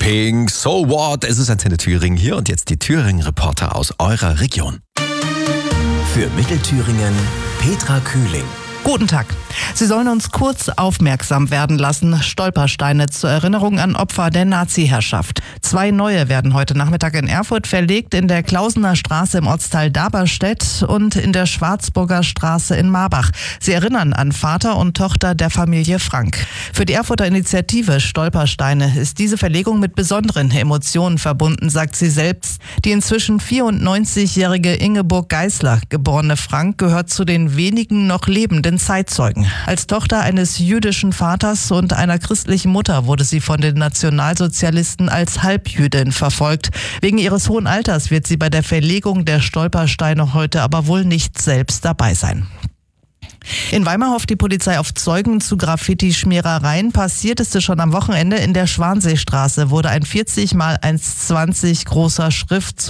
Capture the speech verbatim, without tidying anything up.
Pink, so what? Es ist Antenne Thüringen hier und jetzt die Thüringen-Reporter aus eurer Region. Für Mittelthüringen Petra Kühling. Guten Tag. Sie sollen uns kurz aufmerksam werden lassen. Stolpersteine zur Erinnerung an Opfer der Nazi-Herrschaft. Zwei neue werden heute Nachmittag in Erfurt verlegt, in der Klausener Straße im Ortsteil Daberstedt und in der Schwarzburger Straße in Marbach. Sie erinnern an Vater und Tochter der Familie Frank. Für die Erfurter Initiative Stolpersteine ist diese Verlegung mit besonderen Emotionen verbunden, sagt sie selbst. Die inzwischen vierundneunzigjährige Ingeborg Geisler, geborene Frank, gehört zu den wenigen noch lebenden Zeitzeugen. Als Tochter eines jüdischen Vaters und einer christlichen Mutter wurde sie von den Nationalsozialisten als Halbjüdin verfolgt. Wegen ihres hohen Alters wird sie bei der Verlegung der Stolpersteine heute aber wohl nicht selbst dabei sein. In Weimar hofft die Polizei auf Zeugen zu Graffiti-Schmierereien. Passiert ist es schon am Wochenende. In der Schwanseestraße wurde ein vierzig mal eins Komma zwanzig großer Schriftzug